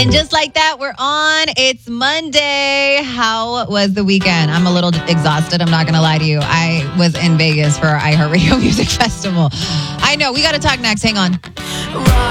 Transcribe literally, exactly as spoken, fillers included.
And just like that, we're on. It's Monday. How was the weekend? I'm a little exhausted. I'm not going to lie to you. I was in Vegas for iHeartRadio Music Festival. I know. We got to talk next. Hang on.